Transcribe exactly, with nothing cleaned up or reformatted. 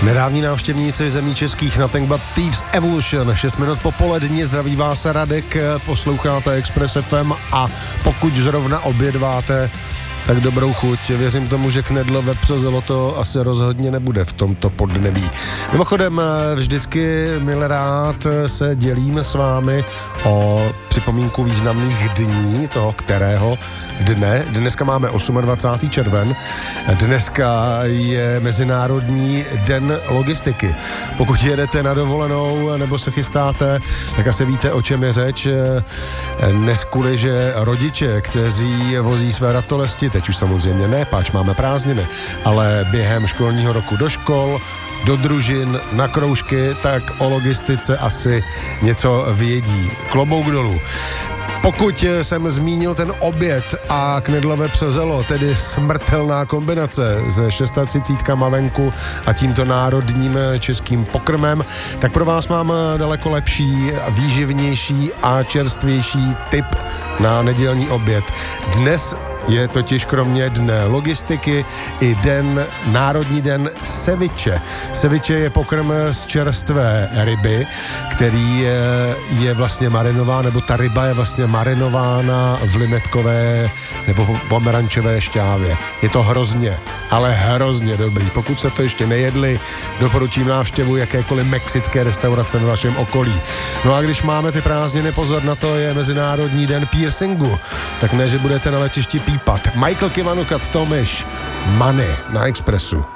Nedávní návštěvníci zemí českých Nothing But Thieves Evolution. šest minut po poledni, zdraví vás Radek, posloucháte Express F M a pokud zrovna obědváte, tak dobrou chuť. Věřím tomu, že knedlo vepřo zlato asi rozhodně nebude v tomto podnebí. Mimochodem, vždycky milé rád se dělím s vámi o připomínku významných dní, toho kterého dne. Dneska máme dvacátého osmého červen. Dneska je Mezinárodní den logistiky. Pokud jedete na dovolenou nebo se chystáte, tak asi víte, o čem je řeč. Dnes kvůli, že rodiče, kteří vozí své ratolesti, teď už samozřejmě ne, páč máme prázdniny, ale během školního roku do škol, do družin, na kroužky, tak o logistice asi něco vědí. Klobouk dolů. Pokud jsem zmínil ten oběd a knedlové přezelo, tedy smrtelná kombinace se třicítka venku a tímto národním českým pokrmem, tak pro vás mám daleko lepší, výživnější a čerstvější tip na nedělní oběd. Dnes je totiž kromě dne logistiky i den, národní den ceviche. Ceviche je pokrm z čerstvé ryby, který je, je vlastně marinován, nebo ta ryba je vlastně marinována v limetkové nebo pomerančové šťávě. Je to hrozně, ale hrozně dobrý. Pokud se to ještě nejedli, doporučím návštěvu jakékoliv mexické restaurace v vašem okolí. No a když máme ty prázdniny, pozor na to, je Mezinárodní den piercingu. Tak ne, že budete na letišti pípat. Michael Kivanukat, Tomiš, Money na Expressu.